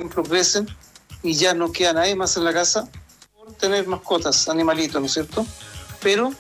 ejemplo, crecen y ya no queda nadie más en la casa por tener mascotas, animalitos, ¿no es cierto? Pero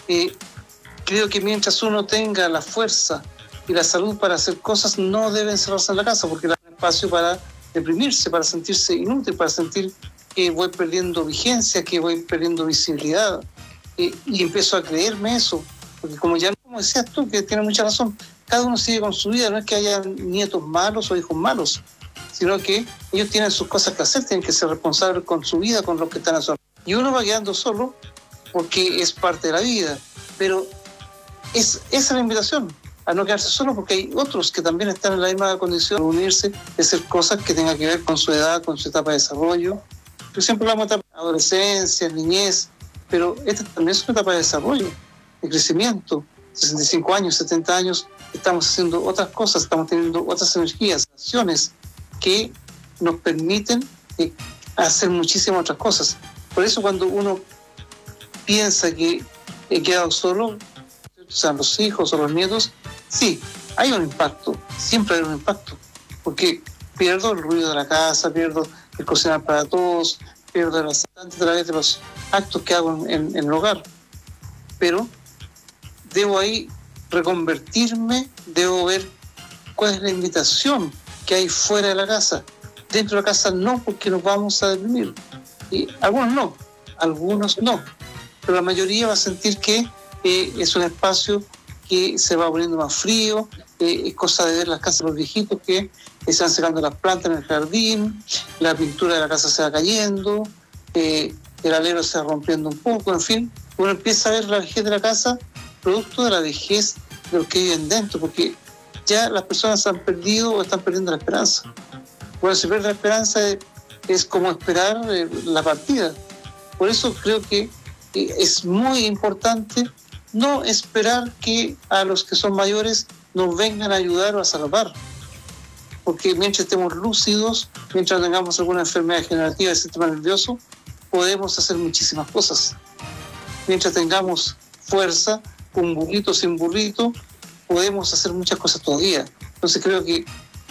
creo que mientras uno tenga la fuerza y la salud para hacer cosas, no debe encerrarse en la casa, porque da espacio para deprimirse, para sentirse inútil, para sentir que voy perdiendo vigencia, que voy perdiendo visibilidad. Y empiezo a creerme eso, porque como decías tú, que tienes mucha razón, cada uno sigue con su vida, no es que haya nietos malos o hijos malos, sino que ellos tienen sus cosas que hacer, tienen que ser responsables con su vida, con los que están a su alrededor. Y uno va quedando solo porque es parte de la vida, pero esa es la invitación, a no quedarse solo, porque hay otros que también están en la misma condición de unirse, de hacer cosas que tengan que ver con su edad, con su etapa de desarrollo. Yo siempre hablamos de etapa de adolescencia, niñez, pero esta también es una etapa de desarrollo, de crecimiento. 65 años, 70 años, estamos haciendo otras cosas, estamos teniendo otras energías, acciones que nos permiten hacer muchísimas otras cosas. Por eso cuando uno piensa que he quedado solo, sean los hijos o los nietos, sí, hay un impacto, siempre hay un impacto, porque pierdo el ruido de la casa, pierdo el cocinar para todos, pierdo el bastante a través de los actos que hago en el hogar, pero debo ahí reconvertirme, debo ver cuál es la invitación que hay fuera de la casa. Dentro de la casa no, porque nos vamos a deprimir. Y algunos no, pero la mayoría va a sentir que es un espacio que se va poniendo más frío, es cosa de ver las casas de los viejitos que se van secando las plantas en el jardín, la pintura de la casa se va cayendo, el alero se va rompiendo un poco, en fin, uno empieza a ver la vejez de la casa producto de la vejez de los que viven dentro, porque ya las personas han perdido o están perdiendo la esperanza. Cuando se pierde la esperanza es como esperar la partida. Por eso creo que es muy importante no esperar que a los que son mayores nos vengan a ayudar o a salvar, porque mientras estemos lúcidos, mientras tengamos alguna enfermedad degenerativa del sistema nervioso, podemos hacer muchísimas cosas. Mientras tengamos fuerza, con burrito, sin burrito, podemos hacer muchas cosas todavía. Entonces creo que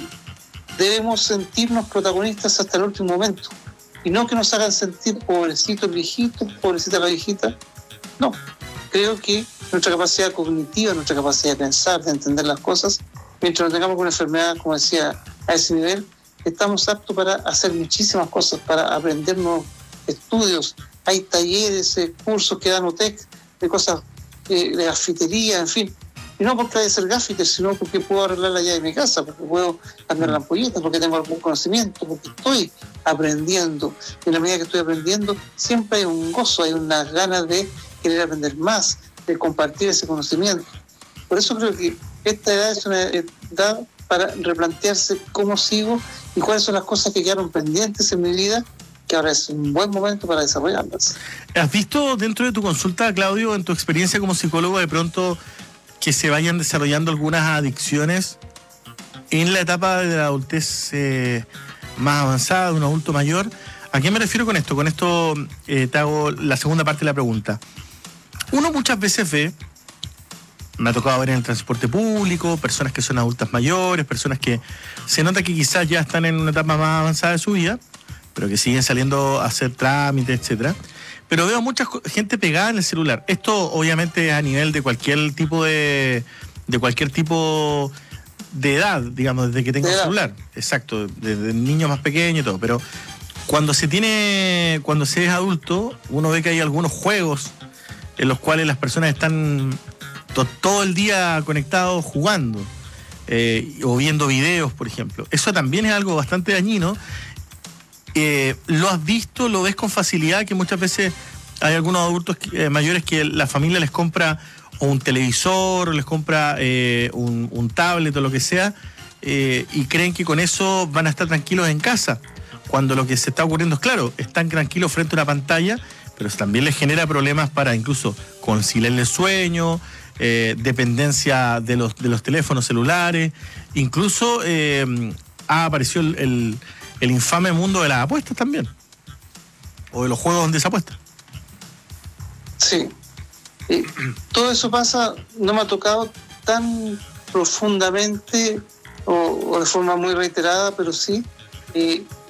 debemos sentirnos protagonistas hasta el último momento, y no que nos hagan sentir pobrecitos viejitos, pobrecita la viejita. No, creo que nuestra capacidad cognitiva, nuestra capacidad de pensar, de entender las cosas, mientras no tengamos una enfermedad, como decía, a ese nivel, estamos aptos para hacer muchísimas cosas, para aprender nuevos estudios. Hay talleres, cursos que dan OTEC, de cosas de grafitería, en fin. Y no porque haya que ser gaffiter, sino porque puedo arreglar la llave de mi casa, porque puedo cambiar la ampolleta, porque tengo algún conocimiento, porque estoy aprendiendo. Y en la medida que estoy aprendiendo, siempre hay un gozo, hay unas ganas de querer aprender más, de compartir ese conocimiento. Por eso creo que esta edad es una edad para replantearse cómo sigo y cuáles son las cosas que quedaron pendientes en mi vida, que ahora es un buen momento para desarrollarlas. ¿Has visto dentro de tu consulta, Claudio, en tu experiencia como psicólogo, de pronto que se vayan desarrollando algunas adicciones en la etapa de la adultez más avanzada, de un adulto mayor? ¿A qué me refiero con esto? Con esto te hago la segunda parte de la pregunta. Uno muchas veces ve, me ha tocado ver en el transporte público, personas que son adultas mayores, personas que se nota que quizás ya están en una etapa más avanzada de su vida, pero que siguen saliendo a hacer trámites, etcétera. Pero veo mucha gente pegada en el celular. Esto obviamente es a nivel de cualquier tipo de edad, digamos, desde que tenga un celular. Exacto, desde niños más pequeños y todo. Pero cuando se es adulto, uno ve que hay algunos juegos en los cuales las personas están todo el día conectados jugando o viendo videos, por ejemplo. Eso también es algo bastante dañino. ¿Lo has visto? ¿Lo ves con facilidad? Que muchas veces hay algunos adultos mayores que la familia les compra o un televisor, o les compra un tablet o lo que sea, y creen que con eso van a estar tranquilos en casa, cuando lo que se está ocurriendo es, claro, están tranquilos frente a una pantalla, pero también les genera problemas para incluso conciliar el sueño, dependencia de los teléfonos celulares, incluso ha aparecido el infame mundo de las apuestas también, o de los juegos donde se apuesta. Sí, todo eso pasa, no me ha tocado tan profundamente o de forma muy reiterada, pero sí,